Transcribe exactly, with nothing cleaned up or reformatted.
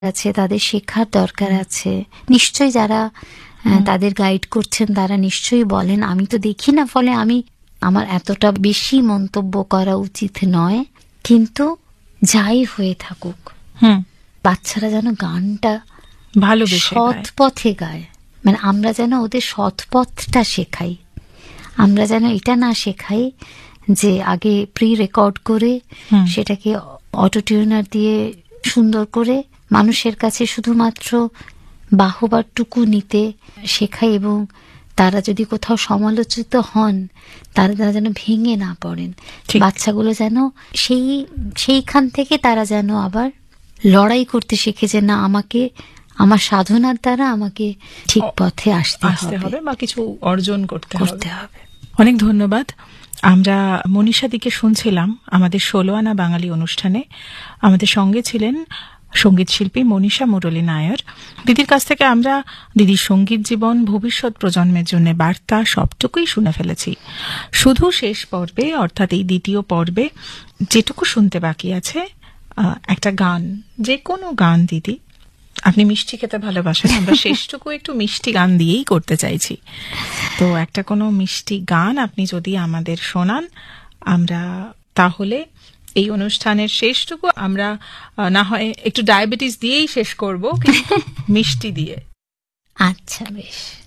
আছে, তাদের শেখার দরকার আছে। নিশ্চয়ই যারা তাদের গাইড করছেন তারা নিশ্চয়ই বলেন, আমি তো দেখি না, ফলে আমি আমার এতটা বেশি মন্তব্য করা উচিত নয়। কিন্তু যাই হয়ে থাকুক, বাচ্চারা যেন গানটা ভালো সৎ পথে গায়, মানে আমরা যেন ওদের সৎ পথটা শেখাই। আমরা যেন এটা না শেখাই যে আগে প্রি রেকর্ড করে সেটাকে অটোটিউনার দিয়ে সুন্দর করে মানুষের কাছে শুধুমাত্র বাহবাটুকু নিতে শেখাই, এবং তারা যদি কোথাও সমালোচিত হন তারা তারা যেন ভেঙে না পড়েন। বাচ্চাগুলো যেন সেই সেইখান থেকে তারা যেন আবার লড়াই করতে শিখে যে না, আমাকে আমার সাধনার দ্বারা আমাকে ঠিক পথে আসতে হবে বা কিছু অর্জন করতে করতে হবে। অনেক ধন্যবাদ। আমরা মনীষা দিকে শুনছিলাম আমাদের ষোলো আনা বাঙালি অনুষ্ঠানে। আমাদের সঙ্গে ছিলেন সঙ্গীত শিল্পী মনীষা মুরলী নায়ার। দিদির কাছ থেকে আমরা দিদির সঙ্গীত জীবন, ভবিষ্যৎ প্রজন্মের জন্য বার্তা সবটুকুই শুনে ফেলেছি। শুধু শেষ পর্বে, অর্থাৎ এই দ্বিতীয় পর্বে যেটুকু শুনতে বাকি আছে, একটা গান, যে কোনো গান। দিদি, আপনি মিষ্টি খেতে ভালোবাসেন, আমরা শেষটুকু একটু মিষ্টি গান দিয়েই করতে চাইছি। তো একটা কোনো মিষ্টি গান আপনি যদি আমাদের শোনান, আমরা তাহলে এই অনুষ্ঠানের শেষটুকু আমরা না হয় একটু ডায়াবেটিস দিয়েই শেষ করব, কিন্তু মিষ্টি দিয়ে। আচ্ছা, বেশ।